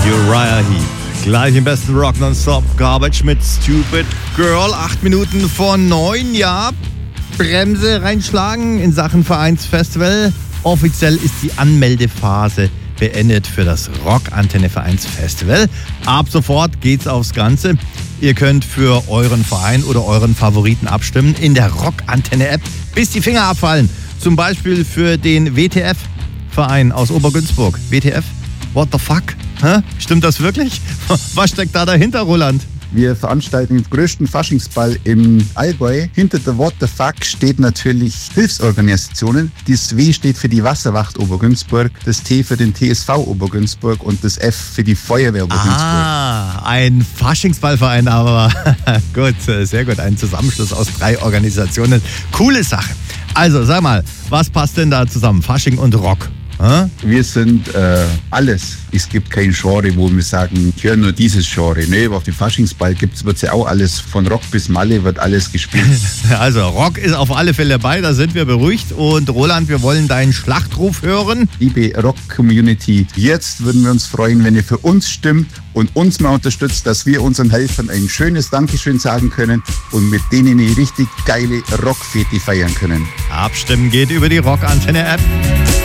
Uriah Heep. Gleich im besten Rock Nonstop. Garbage mit Stupid Girl. 8 Minuten vor 9. Ja, Bremse reinschlagen in Sachen Vereinsfestival. Offiziell ist die Anmeldephase beendet für das Rockantenne Vereinsfestival. Ab sofort geht's aufs Ganze. Ihr könnt für euren Verein oder euren Favoriten abstimmen in der Rockantenne-App, bis die Finger abfallen. Zum Beispiel für den WTF-Verein aus Obergünzburg. WTF? What the fuck? Hä? Stimmt das wirklich? Was steckt da dahinter, Roland? Wir veranstalten den größten Faschingsball im Allgäu. Hinter der What the Fuck steht natürlich Hilfsorganisationen. Das W steht für die Wasserwacht Obergünzburg, das T für den TSV Obergünzburg und das F für die Feuerwehr Obergünzburg. Ah, ein Faschingsballverein, aber gut, sehr gut. Ein Zusammenschluss aus 3 Organisationen. Coole Sache. Also, sag mal, was passt denn da zusammen? Fasching und Rock? Wir sind alles. Es gibt kein Genre, wo wir sagen, ich höre nur dieses Genre. Nee, auf dem Faschingsball wird ja auch alles, von Rock bis Malle wird alles gespielt. Also Rock ist auf alle Fälle dabei, da sind wir beruhigt. Und Roland, wir wollen deinen Schlachtruf hören. Liebe Rock-Community, jetzt würden wir uns freuen, wenn ihr für uns stimmt und uns mal unterstützt, dass wir unseren Helfern ein schönes Dankeschön sagen können und mit denen eine richtig geile Rockfete feiern können. Abstimmen geht über die Rockantenne-App.